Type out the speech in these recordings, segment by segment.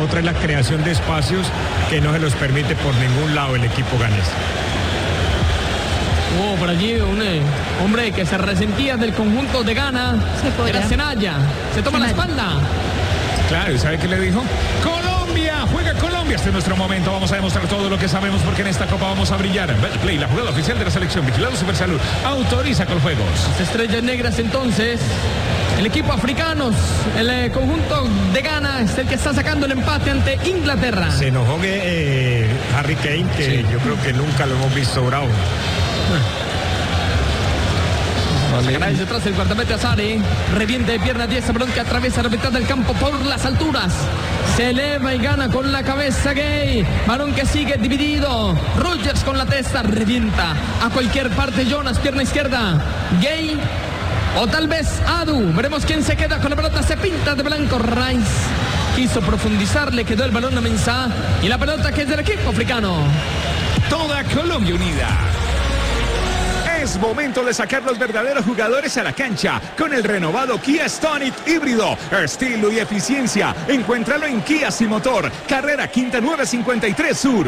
otra es la creación de espacios que no se los permite por ningún lado el equipo ganés. Hubo por allí un hombre que se resentía del conjunto de Ghana. Era Senaya. Se toma la espalda. Claro, ¿y sabe qué le dijo? ¡Colombia! ¡Juega Colombia! Este es nuestro momento. Vamos a demostrar todo lo que sabemos porque en esta Copa vamos a brillar. Betplay, la jugada oficial de la selección. Vigilado Supersalud. Autoriza con juegos. Las estrellas negras entonces. El equipo africanos, el conjunto de Ghana es el que está sacando el empate ante Inglaterra. Se enojó Harry Kane, que sí. Yo creo que nunca lo hemos visto bravo. Sacará desde atrás el guardamete Azare. Reviente de pierna diestra, balón que atraviesa la mitad del campo por las alturas. Se eleva y gana con la cabeza Gay. Balón que sigue dividido. Rogers con la testa, revienta a cualquier parte. Jonas, pierna izquierda. Gay o tal vez Adu. Veremos quién se queda con la pelota. Se pinta de blanco Rice. Quiso profundizar, le quedó el balón a Mensah. Y la pelota que es del equipo africano. Toda Colombia unida. Es momento de sacar los verdaderos jugadores a la cancha con el renovado Kia Stonic híbrido. Estilo y eficiencia. Encuéntralo en Kia Sin Motor. Carrera Quinta 953 Sur.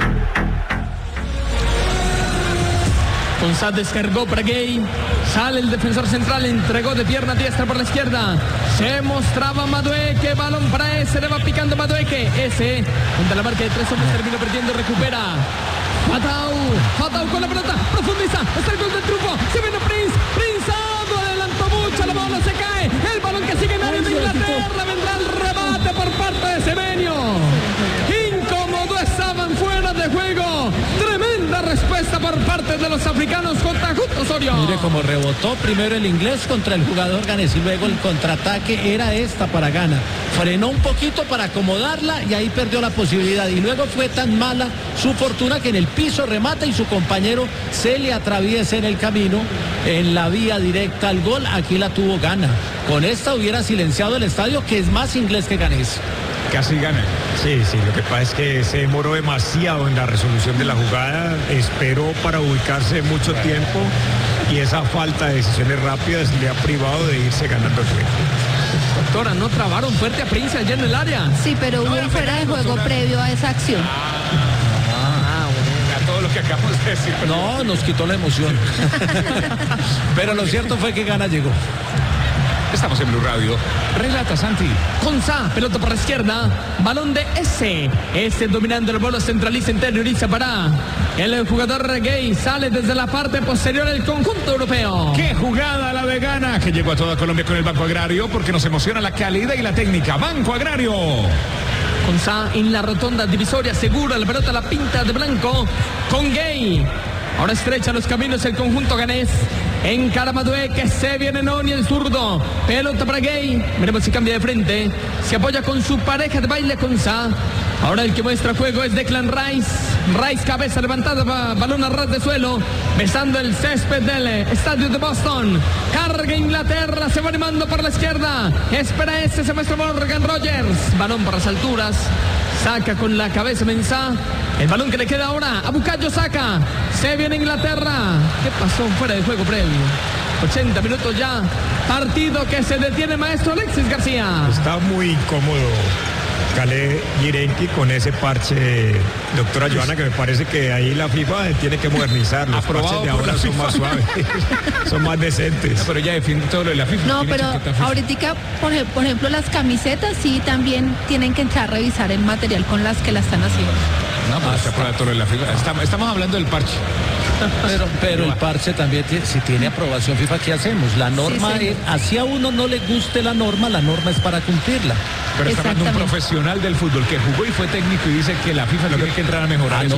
González descargó para Gay. Sale el defensor central, entregó de pierna diestra por la izquierda. Se mostraba Madueque, balón para ese, le va picando Madueque. Ese, junto a la marca de 3 hombres, terminó perdiendo, recupera. Fatau con la pelota, profundiza, está el gol del triunfo, se viene Prince adelantó mucho, la bola se cae, el balón que sigue en área de Inglaterra, vendrá el remate por parte de Semenyo. Incómodo, estaban fuera de juego, tremenda respuesta por parte de los africanos contra Justo Osorio. Mire cómo rebotó primero el inglés contra el jugador ganés y luego el contraataque era esta para Ghana. Frenó un poquito para acomodarla y ahí perdió la posibilidad. Y luego fue tan mala su fortuna que en el piso remata y su compañero se le atraviesa en el camino en la vía directa al gol. Aquí la tuvo Ghana. Con esta hubiera silenciado el estadio, que es más inglés que ganés. Casi gana. Sí, lo que pasa es que se demoró demasiado en la resolución de la jugada, esperó para ubicarse mucho tiempo y esa falta de decisiones rápidas le ha privado de irse ganando el juego. Doctora, ¿no trabaron fuerte a Prince allá en el área? Sí, pero hubo un fuera de juego previo a esa acción. A todo lo que acabamos de decir. No, nos quitó la emoción. Pero lo cierto fue que Ghana llegó. Estamos en Blue Radio. Relata Santi. Gonzá, pelota por la izquierda. Balón de S dominando el bolo, centraliza, interioriza para el jugador Gay. Sale desde la parte posterior del conjunto europeo. ¡Qué jugada la de Ghana! Que llegó a toda Colombia con el Banco Agrario, porque nos emociona la calidad y la técnica. Banco Agrario. Gonzá en la rotonda divisoria, segura la pelota, la pinta de blanco con Gay. Ahora estrecha los caminos el conjunto ganés. Encara Madueque, que se viene Noni, el zurdo. Pelota para Gay. Veremos si cambia de frente. Se apoya con su pareja de baile con Sa. Ahora el que muestra juego es Declan Rice. Rice, cabeza levantada, balón a ras de suelo. Besando el césped del estadio de Boston. Carga Inglaterra, se va animando por la izquierda. Espera ese, se muestra Morgan Rogers. Balón por las alturas. Saca con la cabeza Mensah. El balón que le queda ahora a Bukayo Saka. Se viene Inglaterra. ¿Qué pasó? Fuera de juego previo. 80 minutos ya. Partido que se detiene, maestro Alexis García. Está muy incómodo Calé Yirenki con ese parche, doctora Joana, que me parece que ahí la FIFA tiene que modernizar. Los parches de ahora son más suaves, son más decentes. No, pero ya defiende todo lo de la FIFA. No, pero ahorita, por ejemplo, las camisetas sí también tienen que entrar a revisar el material con las que la están haciendo. No, pues se aprueba todo lo de la FIFA. Estamos hablando del parche. Pero el parche también, si tiene aprobación FIFA, ¿qué hacemos? La norma es, así a uno no le guste la norma es para cumplirla. Pero está hablando un profesional del fútbol que jugó y fue técnico y dice que la FIFA no tiene que entrar a mejorar.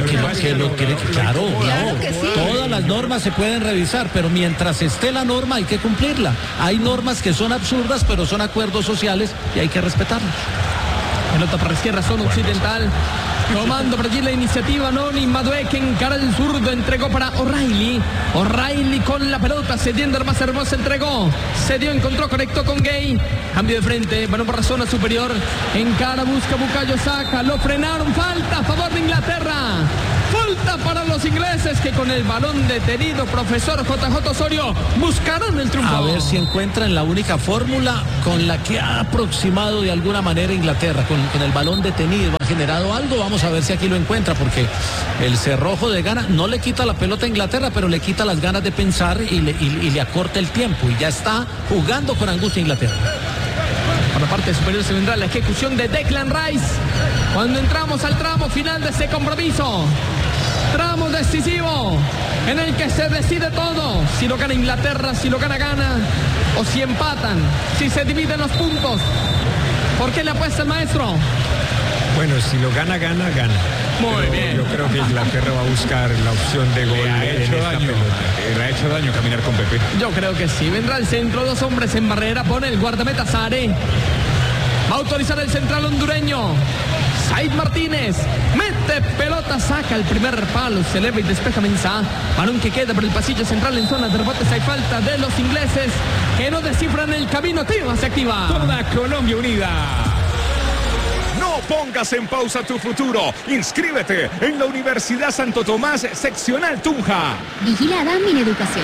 Claro, que sí. Todas las normas se pueden revisar, pero mientras esté la norma hay que cumplirla. Hay normas que son absurdas, pero son acuerdos sociales y hay que respetarlos. Pelota para la izquierda, zona occidental. Tomando por allí la iniciativa, Noni Madueque encara el zurdo, entregó para O'Reilly. O'Reilly con la pelota, cediendo el más hermoso, entregó. Cedió, encontró, conectó con Gay. Cambio de frente, balón por la zona superior. Encara, busca Bukayo Saka, lo frenaron, falta a favor de Inglaterra. Falta para los ingleses que con el balón detenido, profesor JJ Osorio, buscarán el triunfo. A ver si encuentran la única fórmula con la que ha aproximado de alguna manera Inglaterra, con el balón detenido, ha generado algo. Vamos a ver si aquí lo encuentra, porque el cerrojo de Ghana no le quita la pelota a Inglaterra, pero le quita las ganas de pensar y le acorta el tiempo, y ya está jugando con angustia Inglaterra. Por la parte superior se vendrá la ejecución de Declan Rice cuando entramos al tramo final de ese compromiso. Tramo decisivo en el que se decide todo. Si lo gana Inglaterra, si lo gana Ghana, o si empatan, si se dividen los puntos. ¿Por qué le apuesta el maestro? Bueno, si lo gana. Muy Pero bien. yo creo que Inglaterra va a buscar la opción de gol Le ha en hecho esta daño. pelota. Le ha hecho daño caminar con Pepe. Yo creo que sí. Vendrá el centro, 2 hombres en barrera, pone el guardameta Sare. Va a autorizar el central hondureño. Said Martínez mete pelota, saca el primer palo, se eleva y despeja Mensah. Balón que queda por el pasillo central en zona de rebotes. Hay falta de los ingleses que no descifran el camino. Tima se activa. Toda Colombia unida. No pongas en pausa tu futuro. Inscríbete en la Universidad Santo Tomás, seccional Tunja. Vigilada Mineducación.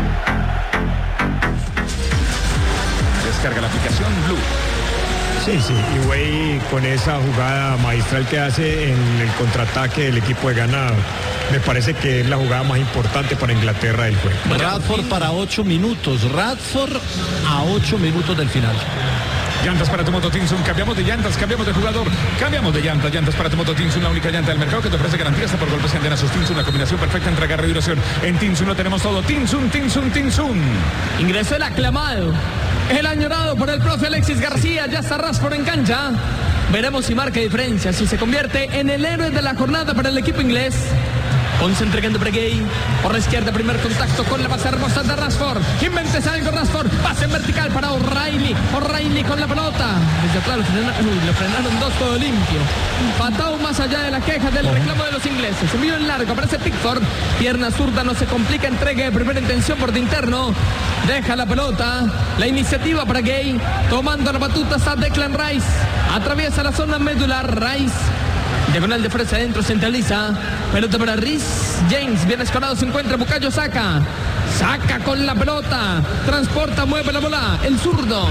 Descarga la aplicación Blue. Sí, y güey, con esa jugada magistral que hace en el contraataque del equipo de Ghana, me parece que es la jugada más importante para Inglaterra del juego. Radford para 8 minutos. Radford a 8 minutos del final. Llantas para tu moto Tinsun, cambiamos de llantas, cambiamos de jugador, cambiamos de llantas, llantas para tu moto Tinsun, la única llanta del mercado que te ofrece garantía hasta por golpes y andenazos. Tinsun, la combinación perfecta entre agarre y duración. En Tinsun lo tenemos todo. Tinsun. Ingresó el aclamado, el añorado por el profe Alexis García. Ya está Rashford en cancha. Veremos si marca diferencia, si se convierte en el héroe de la jornada para el equipo inglés. Ponce entregando Breguet. Por la izquierda, primer contacto con la base hermosa de Rashford. Inventes algo, Rashford. Pase en vertical para O'Reilly. O'Reilly con la pelota. Desde atrás lo frenaron 2, todo limpio. Patao más allá de la queja del reclamo de los ingleses. Envío en largo, aparece Pickford. Pierna zurda, no se complica. Entrega de primera intención por de interno. Deja la pelota. La iniciativa para Gay. Tomando la batuta está Declan Rice. Atraviesa la zona medular. Rice. Diagonal de fresa adentro, centraliza. Pelota para Rhys James. Bien escorado, se encuentra Bukayo Saka. Saca con la pelota. Transporta, mueve la bola. El zurdo.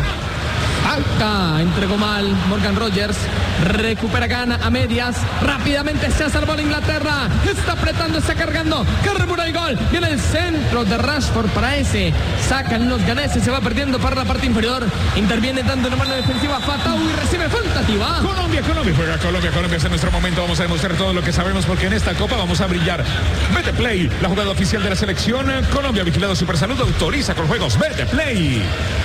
Acá entregó mal Morgan Rogers. Recupera Ghana a medias. Rápidamente se ha salvado Inglaterra. Está apretando, está cargando. Carrera el gol. Viene el centro de Rashford para ese. Sacan los ganeses. Se va perdiendo para la parte inferior. Interviene dando una mano defensiva a Fatau y recibe faltativa. Colombia, juega Colombia es en nuestro momento. Vamos a demostrar todo lo que sabemos porque en esta copa vamos a brillar. Vete Play, la jugada oficial de la selección Colombia, vigilado Supersalud, autoriza con juegos. Vete Play.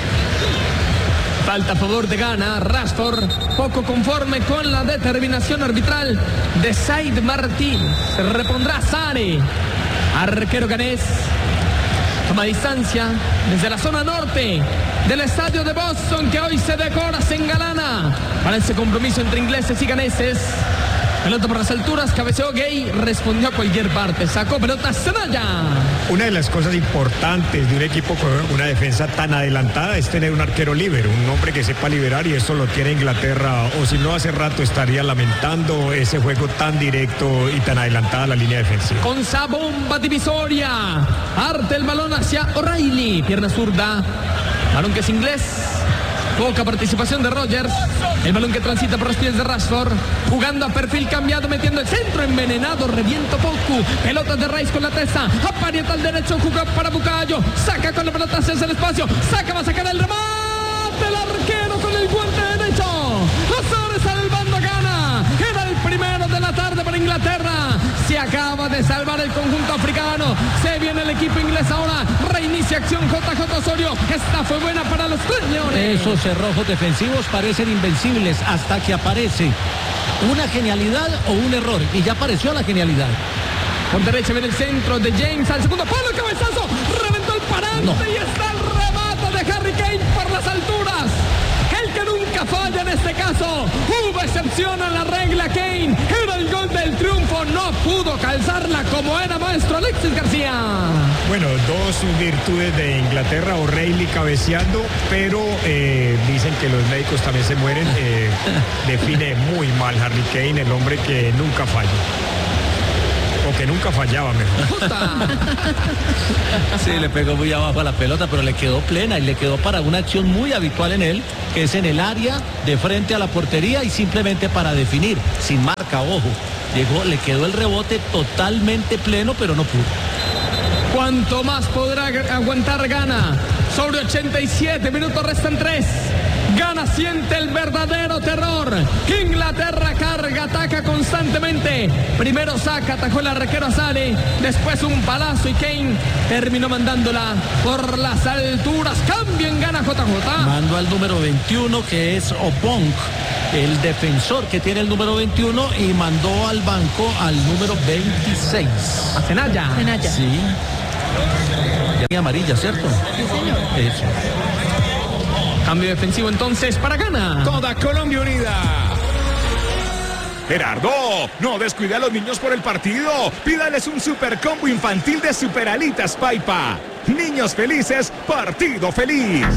Falta a favor de Ghana. Rashford poco conforme con la determinación arbitral de Said Martín. Se repondrá Sare. Arquero ganés. Toma distancia desde la zona norte del estadio de Boston, que hoy se decora, se engalana para ese compromiso entre ingleses y ganeses. Pelota por las alturas, cabeceó Gay, respondió a cualquier parte, sacó pelota Zelaya. Una de las cosas importantes de un equipo con una defensa tan adelantada es tener un arquero libre, un hombre que sepa liberar, y eso lo tiene Inglaterra, o si no hace rato estaría lamentando ese juego tan directo y tan adelantada la línea defensiva. Con esa bomba divisoria, arte el balón hacia O'Reilly, pierna zurda, balón que es inglés. Poca participación de Rogers. El balón que transita por los pies de Rashford. Jugando a perfil cambiado, metiendo el centro envenenado. Reviento Poku. Pelota de Rice con la testa. Aparieta al derecho. Juega para Bukayo. Saca con la pelota hacia el espacio. Saca, va a sacar el remate. El arquero con el guante derecho. Azores salvando a Ghana. Era el primero de la tarde para Inglaterra. Se acaba de salvar el conjunto africano. Se viene el equipo inglés ahora. Reinicia acción JJ Osorio. Esta fue buena para los tres leones. Esos cerrojos defensivos parecen invencibles hasta que aparece una genialidad o un error. Y ya apareció la genialidad. Por derecha viene el centro de James al segundo palo. El cabezazo. Reventó el parante. No. Y está el remate de Harry Kane por las alturas. El que nunca falla en este caso. Hubo excepción a la regla. Kane. Era el gol del triunfo. No pudo calzarla como era maestro Alexis García. Bueno, dos virtudes de Inglaterra, O'Reilly cabeceando, pero dicen que los médicos también se mueren. Define muy mal Harry Kane, el hombre que nunca falla. O que nunca fallaba, mejor. Sí, le pegó muy abajo a la pelota, pero le quedó plena y le quedó para una acción muy habitual en él, que es en el área de frente a la portería y simplemente para definir, sin marca, ojo. Le quedó el rebote totalmente pleno, pero no pudo. ¿Cuánto más podrá aguantar Ghana? Sobre 87 minutos, restan 3. Ghana siente el verdadero terror. Inglaterra carga, ataca constantemente. Primero saca, atajó el arquero Azale. Después un palazo y Kane terminó mandándola por las alturas. Cambio en Ghana, JJ. Mando al número 21, que es Opong, el defensor que tiene el número 21, y mandó al banco al número 26. A Zenaya. Sí. Y amarilla, ¿cierto? Sí, señor. Eso. Cambio defensivo entonces para Ghana. Toda Colombia unida. Gerardo, no descuide a los niños por el partido. Pídales un super combo infantil de Superalitas Paipa. Niños felices, partido feliz.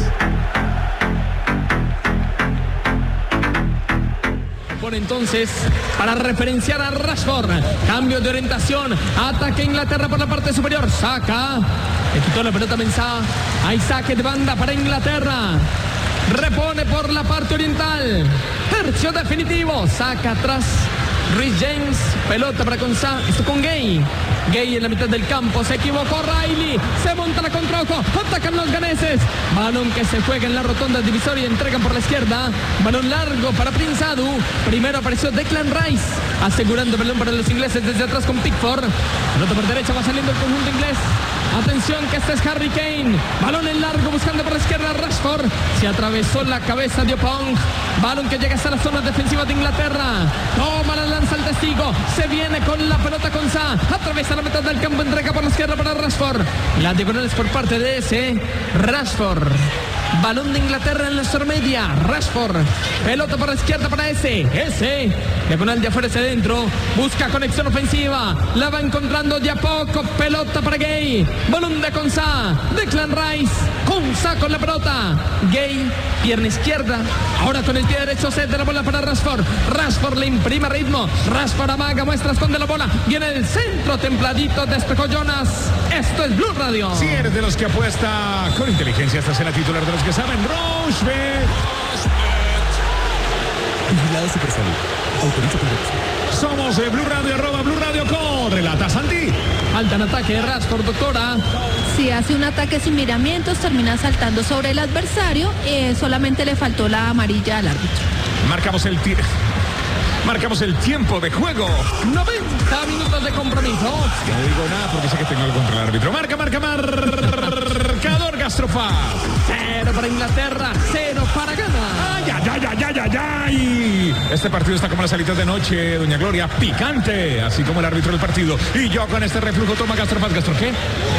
Por entonces, para referenciar a Rashford, cambio de orientación, ataque Inglaterra por la parte superior, saca, le quitó la pelota Mensah, hay saque de banda para Inglaterra, repone por la parte oriental, tercio definitivo, saca atrás Reece James, pelota para Konsa, esto con Gay en la mitad del campo, se equivocó Riley, se monta la contraojo, atacan los ganeses, balón que se juega en la rotonda divisoria, entregan por la izquierda, balón largo para Prince Adu, primero apareció Declan Rice, asegurando el balón para los ingleses desde atrás con Pickford, pelota por derecha, va saliendo el conjunto inglés, atención que este es Harry Kane, balón en largo buscando por la izquierda Rashford, se atravesó la cabeza de Opong, balón que llega hasta la zona defensiva de Inglaterra, toma la lanza el testigo, se viene con la pelota Konsa, atraviesa la mitad del campo, entrega por la izquierda para Rashford, las diagonales por parte de ese Rashford, balón de Inglaterra en la media, Rashford, pelota por la izquierda para ese, diagonal de afuera hacia adentro, busca conexión ofensiva, la va encontrando de a poco, pelota para Gay, balón de Konsa, Declan Rice, Konsa con la pelota, Gay, pierna izquierda, ahora con el pie derecho cede la bola para Rashford le imprime ritmo, Rashford amaga, muestra, esconde la bola, viene el centro templadito, despejó Jonas, esto es Blue Radio. Si eres de los que apuesta con inteligencia, esta es la titular de los que saben, Rochebet. Vigilado Supersalud. Autoriza conducción. Somos de Blue Radio, @Blue Radio con relata Santi. Falta en ataque de Rashford, doctora. Si hace un ataque sin miramientos, termina saltando sobre el adversario, solamente le faltó la amarilla al árbitro. Marcamos el tiempo de juego. 90 minutos de compromiso. No digo nada porque sé que tengo algo contra el árbitro. Marcador Gastrofaz. 0 para Inglaterra, 0 para Ghana. ¡Ay! Este partido está como las alitas de noche, doña Gloria, picante, así como el árbitro del partido. Y yo con este reflujo toma Gastrofaz. ¿Gastro qué?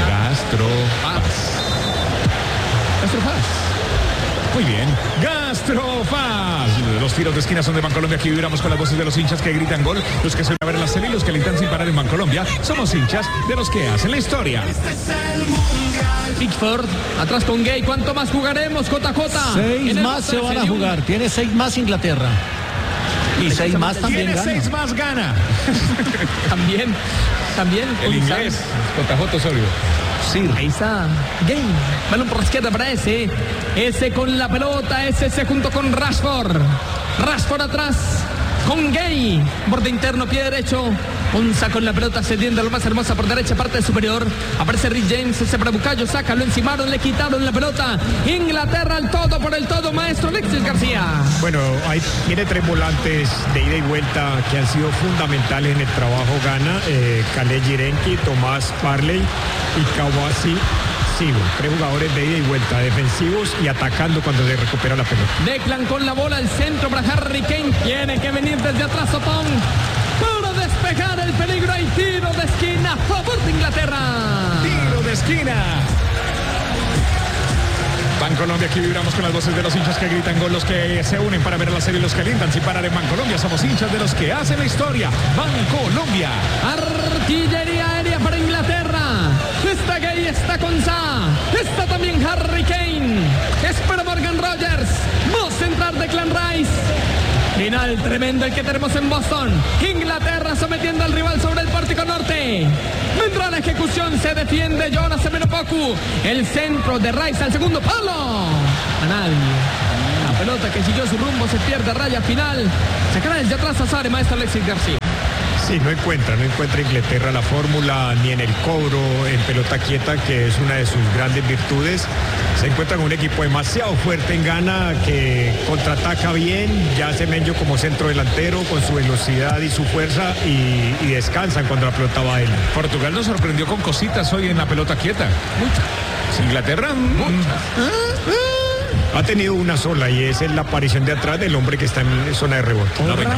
Gastrofaz. Muy bien. Gastrofaz. Los tiros de esquina son de Bancolombia. Aquí vibramos con las voces de los hinchas que gritan gol, los que se van a ver en la serie y los que alientan sin parar en Bancolombia. Somos hinchas de los que hacen la historia. Pickford, atrás con Gay. ¿Cuánto más jugaremos, JJ? 6 más se van a jugar. Tiene 6 más Inglaterra. Y 6 más también Tiene Ghana. 6 más Ghana. También. El inglés. JJ Osorio. Sí. Ahí está Gay, balón por la izquierda para ese con la pelota, ese junto con Rashford atrás con Gay, borde interno, pie derecho, Konsa con la pelota cediendo lo más hermosa por derecha, parte superior, aparece Reece James, ese para Bucayo, saca, lo encimaron, le quitaron la pelota, Inglaterra al todo por el todo, maestro Alexis García. Bueno, ahí tiene 3 volantes de ida y vuelta que han sido fundamentales en el trabajo Ghana, Khaled Yirenki, Tomás Parley y Kawasi Sigo. 3 jugadores de ida y vuelta, defensivos y atacando cuando se recupera la pelota. Declan con la bola al centro para Harry Kane, tiene que venir desde atrás Opong para despejar el peligro, hay tiro de esquina a favor de Inglaterra. Tiro de esquina. Bancolombia, aquí vibramos con las voces de los hinchas que gritan gol, los que se unen para ver la serie, los que alientan sin parar en Bancolombia. Somos hinchas de los que hacen la historia. Bancolombia. Artillería aérea para Inglaterra. Está Gay, está Konsa, está también Harry Kane. Espera Morgan Rogers. Voz central de Declan Rice. Final tremendo el que tenemos en Boston. Inglaterra sometiendo al rival sobre el partido. Pórtico Norte. Vendrá la ejecución, se defiende Jonas Semenopoku. El centro de Rice al segundo palo. A nadie. La pelota que siguió su rumbo se pierde, raya final. Sacará desde atrás a Sare, maestro Alexis García. Sí, no encuentra Inglaterra la fórmula ni en el cobro, en pelota quieta, que es una de sus grandes virtudes. Se encuentra con un equipo demasiado fuerte en Ghana, que contraataca bien, ya Semenyo como centro delantero, con su velocidad y su fuerza, y descansan cuando la pelota va a él. Portugal nos sorprendió con cositas hoy en la pelota quieta. Muchas. Inglaterra, ha tenido una sola, y esa es la aparición de atrás del hombre que está en zona de rebote.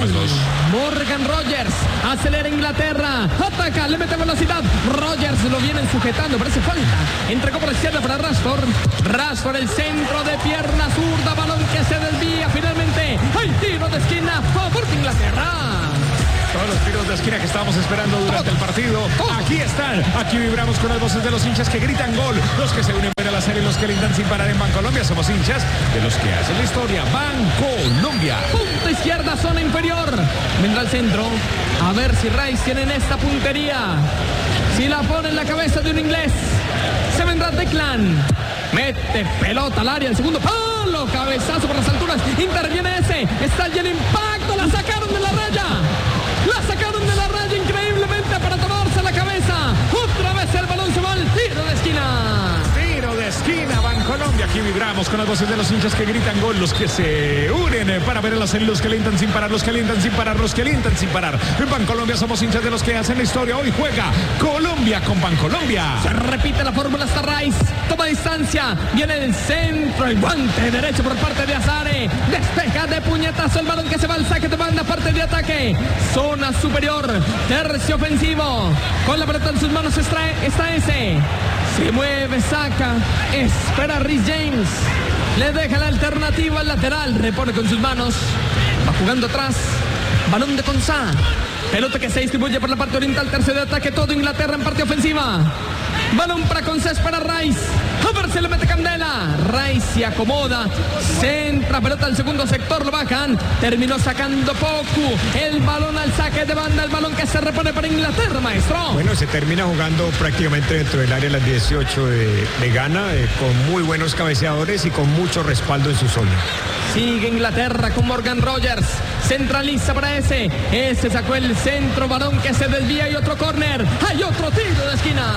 Morgan Rogers acelera Inglaterra, ataca, le mete velocidad. Rogers lo vienen sujetando, parece falta. Entregó por la izquierda para Rashford, el centro de pierna zurda, balón que se desvía finalmente. Hay tiro de esquina a favor de Inglaterra. Todos los tiros de esquina que estábamos esperando durante el partido, aquí están. Aquí vibramos con las voces de los hinchas que gritan gol, los que se unen para la serie, los que lindan sin parar en Bancolombia. Somos hinchas de los que hacen la historia. Bancolombia. Punta izquierda, zona inferior. Vendrá al centro. A ver si Rice tiene en esta puntería. Si la pone en la cabeza de un inglés. Se vendrá Declan. Mete pelota al área, el segundo palo. Cabezazo por las alturas. Interviene ese. Está allí el impacto. La sacaron de la raya. La sacaron de la raya increíblemente para tomarse la cabeza. Otra vez el balón se va al tiro de esquina. Tiro de esquina, Bancolombia. Aquí vibramos con las voces de los hinchas que gritan gol, los que se unen para ver a la serie, los que alientan sin parar, los que alientan sin parar, los que alientan sin parar. En Bancolombia somos hinchas de los que hacen la historia. Hoy juega Colombia con Bancolombia. Se repite la fórmula hasta Rice. Toma distancia. Viene el centro. El guante derecho por parte de Azare. Despeja de puñetazo el balón que se va al saque de banda. Parte de ataque. Zona superior. Tercio ofensivo. Con la pelota en sus manos está ese. Se mueve, saca. Espera Rhys James. Le deja la alternativa al lateral. Repone con sus manos. Va jugando atrás. Balón de Consá. Pelota que se distribuye por la parte oriental. Tercio de ataque. Todo Inglaterra en parte ofensiva. Balón para Consá, para Rice. A ver si le mete candela. Rice se acomoda. Centra, pelota al segundo sector. Lo bajan. Terminó sacando Poku. El balón al saque de banda. El balón que se repone para Inglaterra, maestro. Bueno, se termina jugando prácticamente dentro del área las 18 de Ghana, con muy buenos cabeceadores y con mucho respaldo en su zona. Sigue Inglaterra con Morgan Rogers. Centraliza para ese. Ese sacó el centro. Balón que se desvía y otro córner. Hay otro tiro de esquina.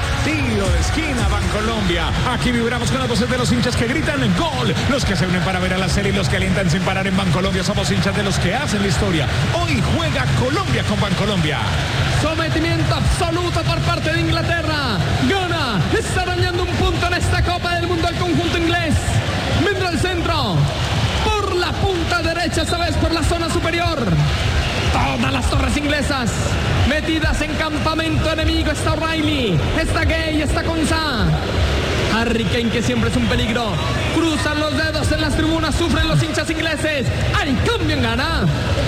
Tiro de esquina, Bancolombia. Aquí vibramos con las voces de los hinchas que gritan en gol, los que se unen para ver a la serie, los que alientan sin parar en Bancolombia. Somos hinchas de los que hacen la historia. Hoy juega Colombia con Bancolombia. Sometimiento absoluto por parte de Inglaterra. Ghana está arañando un punto en esta Copa del Mundo al conjunto inglés. Vendrá el centro. Por la punta derecha, esta vez por la zona superior. Todas las torres inglesas metidas en campamento enemigo. Está O'Reilly, está Gay, está Consá. Harry Kane, que siempre es un peligro. Cruzan los dedos en las tribunas, sufren los hinchas ingleses. Hay cambio en Ghana.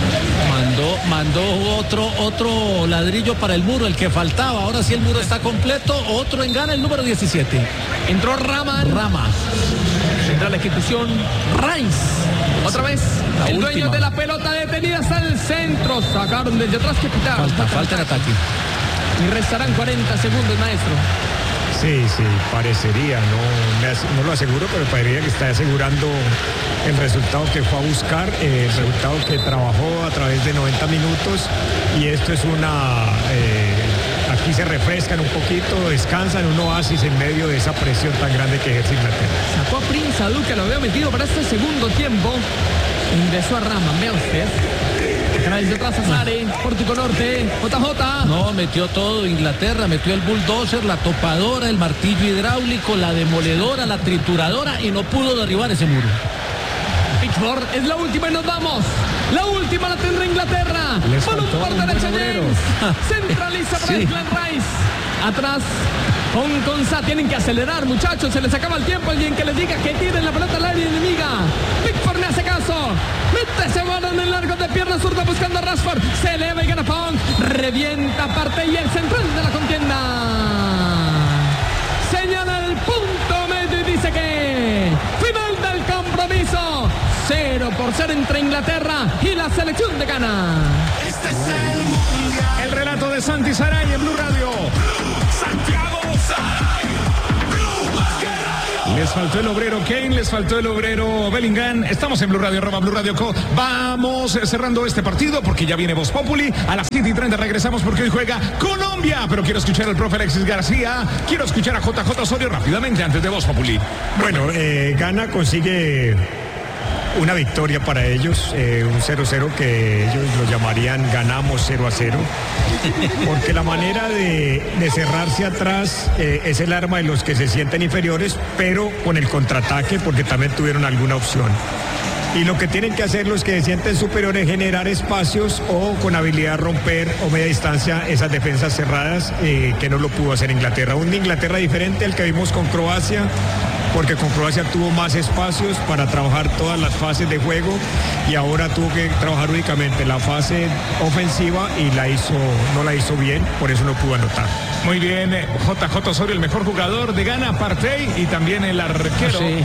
Mandó otro ladrillo para el muro, el que faltaba. Ahora sí el muro está completo. Otro en Ghana, el número 17. Entró Rama. Tendrá la ejecución Rice. Otra vez el dueño de la pelota detenida está el centro. Sacaron desde atrás, que pitar. Falta en ataque. Y restarán 40 segundos, maestro. Sí, parecería, no lo aseguro, pero parecería que está asegurando el resultado que fue a buscar, el resultado que trabajó a través de 90 minutos, y esto es aquí se refrescan un poquito, descansan, un oasis en medio de esa presión tan grande que ejerce Inglaterra. Sacó a Prince Adu, que lo había metido para este segundo tiempo. Ingresó a Rama, vea usted. Desde atrás a Sare, Pórtico Norte, JJ. No, metió todo Inglaterra, metió el bulldozer, la topadora, el martillo hidráulico, la demoledora, la trituradora, y no pudo derribar ese muro. Pickford es la última y nos vamos. La última la tendrá Inglaterra. Balón por derecha James. Centraliza para Declan Rice. Atrás con Consá. Tienen que acelerar, muchachos. Se les acaba el tiempo. Alguien que les diga que tiren la pelota al área enemiga. Pickford le hace caso. Mete ese balón en largo de pierna zurda buscando a Rashford. Se eleva y gana Pong. Revienta parte y el central de la contienda. Señala el punto medio y dice que final del compromiso. 0-0 entre Inglaterra y la selección de Ghana. El relato de Santi Saray en Blue Radio. Santiago Saray. Les faltó el obrero Kane, les faltó el obrero Bellingham. Estamos en Blue Radio, @Blue Radio Co. Vamos cerrando este partido porque ya viene Voz Populi. A las 7:30 regresamos porque hoy juega Colombia. Pero quiero escuchar al profe Alexis García. Quiero escuchar a JJ Osorio rápidamente antes de Voz Populi. Bueno, Ghana consigue una victoria para ellos, un 0-0 que ellos lo llamarían ganamos 0-0, porque la manera de cerrarse atrás es el arma de los que se sienten inferiores, pero con el contraataque, porque también tuvieron alguna opción. Y lo que tienen que hacer los que se sienten superiores es generar espacios o con habilidad romper o media distancia esas defensas cerradas que no lo pudo hacer Inglaterra. Un Inglaterra diferente al que vimos con Croacia, porque con Croacia tuvo más espacios para trabajar todas las fases de juego y ahora tuvo que trabajar únicamente la fase ofensiva y no la hizo bien, por eso no pudo anotar. Muy bien, JJ Osorio, el mejor jugador de Ghana, Partey, y también el arquero. Sí,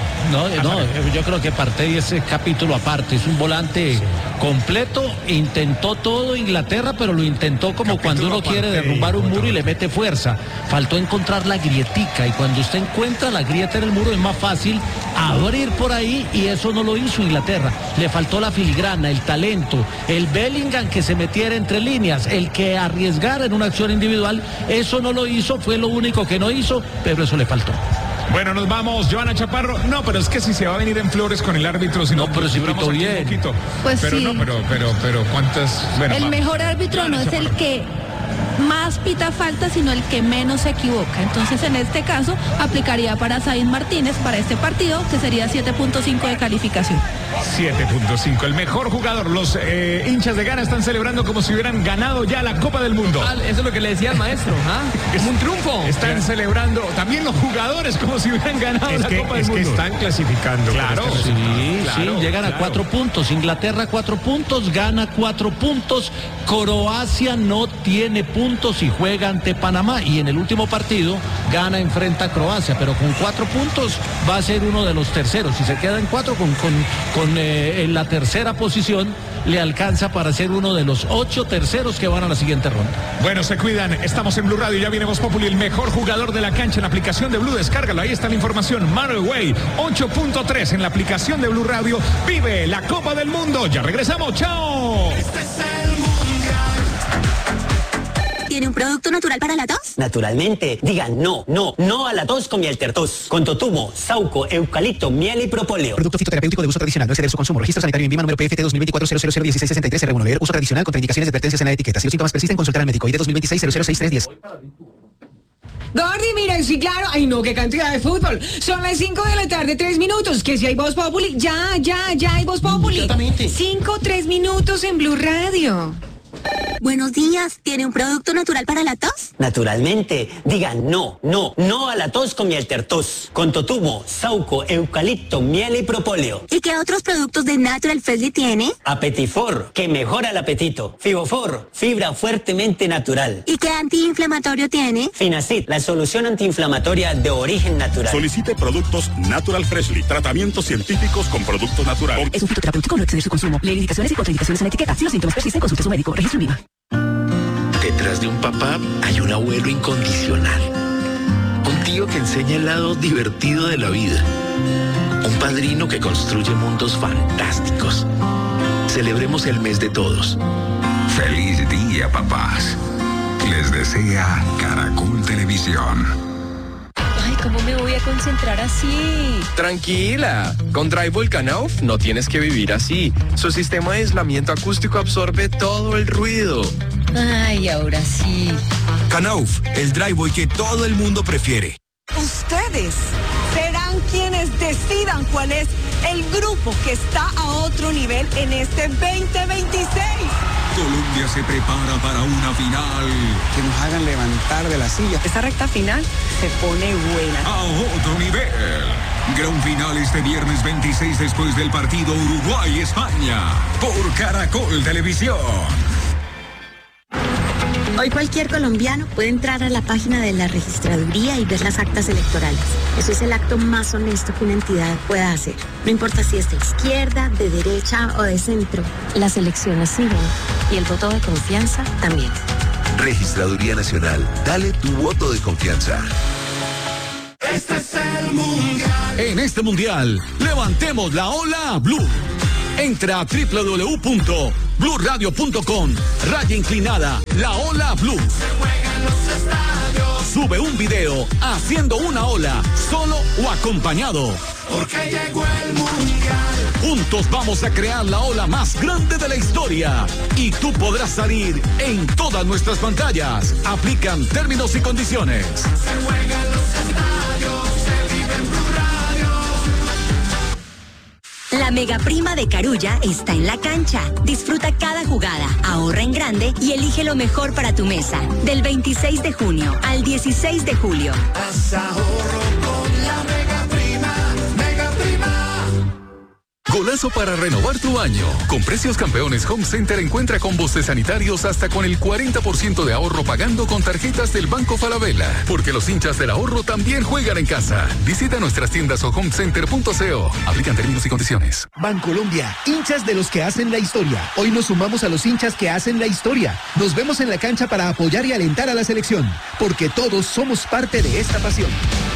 yo creo que Partey es capítulo aparte, es un volante completo, intentó todo Inglaterra, pero lo intentó como cuando uno quiere derrumbar un muro y le mete fuerza. Faltó encontrar la grietica, y cuando usted encuentra la grieta en el muro es más fácil abrir por ahí, y eso no lo hizo Inglaterra. Le faltó la filigrana, el talento, el Bellingham que se metiera entre líneas, el que arriesgara en una acción individual. Eso no lo hizo, fue lo único que no hizo, pero eso le faltó. Bueno, nos vamos, Joana Chaparro. No, pero es que si se va a venir en flores con el árbitro, si no, pero si pitó bien. Pues pero sí. No, pero ¿cuántas? Bueno, el mejor árbitro Joana no es Chaparro. el que más pita falta, sino el que menos se equivoca. Entonces, en este caso, aplicaría para Zayn Martínez para este partido, que sería 7.5 de calificación. 7.5, el mejor jugador. Los hinchas de Ghana están celebrando como si hubieran ganado ya la Copa del Mundo. Eso es lo que le decía el maestro, ¿ah? Es un triunfo. Están celebrando también los jugadores como si hubieran ganado la Copa del Mundo. Es que están clasificando. Claro, Sí, llegan a 4 puntos. Inglaterra 4 puntos, Ghana 4 puntos, Croacia no tiene puntos y juega ante Panamá. Y en el último partido, Ghana enfrenta a Croacia, pero con 4 puntos va a ser uno de los terceros. Si se queda en 4 en la tercera posición, le alcanza para ser uno de los 8 terceros que van a la siguiente ronda. Bueno, se cuidan. Estamos en Blue Radio. Ya viene Voz Populi, el mejor jugador de la cancha en la aplicación de Blue. Descárgalo. Ahí está la información. Manuel Way, 8.3 en la aplicación de Blue Radio. Vive la Copa del Mundo. Ya regresamos. ¡Chao! Este es el mundial. ¿Tiene un producto natural para la tos? Naturalmente. Digan no a la tos con miel tertos. Con totumo, sauco, eucalipto, miel y propóleo. Producto fitoterapéutico de uso tradicional. No exceder su consumo. Registro sanitario en Vima número PFT 2024-001663 R1. Leer uso tradicional. Contraindicaciones y advertencias en la etiqueta. Si los síntomas persisten, consultar al médico. ID 2026-006310. Gordy, mira, sí, claro. Ay, no, qué cantidad de fútbol. Son las 5 de la tarde, 3 minutos. Que si hay Voz Populi, ya hay Voz Populi. Exactamente. 3 minutos en Blue Radio. Buenos días. ¿Tiene un producto natural para la tos? Naturalmente. Digan no a la tos con miel tertos. Con totumo, sauco, eucalipto, miel y propóleo. ¿Y qué otros productos de Natural Freshly tiene? Apetifor, que mejora el apetito. Fibofor, fibra fuertemente natural. ¿Y qué antiinflamatorio tiene? Finacid, la solución antiinflamatoria de origen natural. Solicite productos Natural Freshly, tratamientos científicos con productos naturales. Es un fitoterapéutico, no exceder su consumo. Leer indicaciones y contraindicaciones en la etiqueta. Si los síntomas persisten, consulte a su médico. Registro en Vima. Detrás de un papá hay un abuelo incondicional. Un tío que enseña el lado divertido de la vida. Un padrino que construye mundos fantásticos. Celebremos el mes de todos. Feliz día, papás. Les desea Caracol Televisión. Ay, ¿cómo me voy a concentrar así? Tranquila, con Driveway Knauf no tienes que vivir así. Su sistema de aislamiento acústico absorbe todo el ruido. Ay, ahora sí. Knauf, el Driveway que todo el mundo prefiere. Ustedes serán quienes decidan cuál es el grupo que está a otro nivel en este 2026. Colombia se prepara para una final. Que nos hagan levantar de la silla. Esta recta final se pone buena. A otro nivel. Gran final este viernes 26 después del partido Uruguay-España. Por Caracol Televisión. Hoy cualquier colombiano puede entrar a la página de la registraduría y ver las actas electorales. Eso es el acto más honesto que una entidad pueda hacer. No importa si es de izquierda, de derecha o de centro. Las elecciones siguen y el voto de confianza también. Registraduría Nacional. Dale tu voto de confianza. Este es el Mundial. En este Mundial, levantemos la ola Blue. Entra a www.bluradio.com. Raya inclinada, la ola Blue. Se juega en los estadios. Sube un video haciendo una ola, solo o acompañado. Porque llegó el Mundial. Juntos vamos a crear la ola más grande de la historia. Y tú podrás salir en todas nuestras pantallas. Aplican términos y condiciones. Se juega en los estadios. Se vive en Blue Radio. La mega prima de Carulla está en la cancha. Disfruta cada jugada, ahorra en grande y elige lo mejor para tu mesa. Del 26 de junio al 16 de julio. Haz ahorro con la mega prima. Mega prima. Golazo para renovar tu año. Con precios campeones Home Center encuentra combos de sanitarios hasta con el 40% de ahorro pagando con tarjetas del Banco Falabella. Porque los hinchas del ahorro también juegan en casa. Visita nuestras tiendas o homecenter.co. Aplican términos y condiciones. Bancolombia, hinchas de los que hacen la historia. Hoy nos sumamos a los hinchas que hacen la historia. Nos vemos en la cancha para apoyar y alentar a la selección. Porque todos somos parte de esta pasión.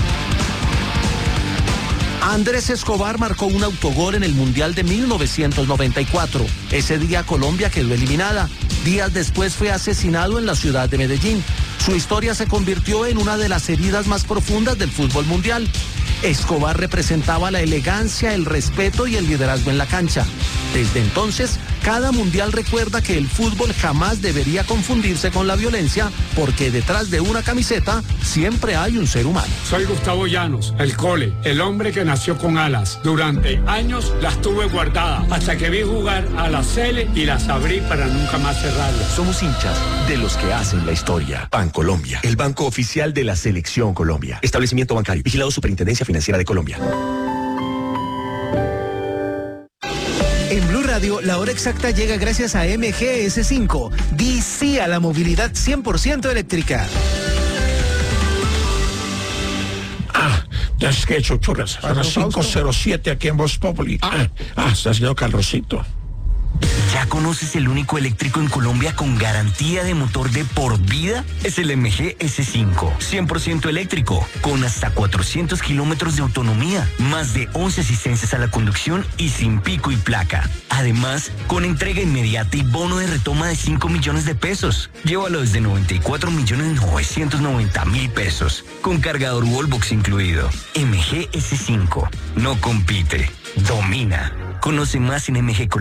Andrés Escobar marcó un autogol en el Mundial de 1994. Ese día Colombia quedó eliminada. Días después fue asesinado en la ciudad de Medellín. Su historia se convirtió en una de las heridas más profundas del fútbol mundial. Escobar representaba la elegancia, el respeto y el liderazgo en la cancha. Desde entonces, cada mundial recuerda que el fútbol jamás debería confundirse con la violencia, porque detrás de una camiseta siempre hay un ser humano. Soy Gustavo Llanos, el Cole, el hombre que nació con alas. Durante años las tuve guardadas, hasta que vi jugar a la Sele y las abrí para nunca más cerrarlas. Somos hinchas de los que hacen la historia. Bancolombia, el banco oficial de la Selección Colombia. Establecimiento bancario, vigilado Superintendencia Financiera de Colombia. En Blue Radio, la hora exacta llega gracias a MGS5. Di sí a la movilidad 100% eléctrica. Ya es que he hecho churras. A las 5:07 aquí en Voz Populi. Está haciendo calorcito. ¿Ya conoces el único eléctrico en Colombia con garantía de motor de por vida? Es el MG S5, 100% eléctrico, con hasta 400 kilómetros de autonomía, más de 11 asistencias a la conducción y sin pico y placa. Además, con entrega inmediata y bono de retoma de 5 millones de pesos. Llévalo desde 94.990.000 pesos, con cargador Wallbox incluido. MG S5, no compite, domina. Conoce más en MG Colombia.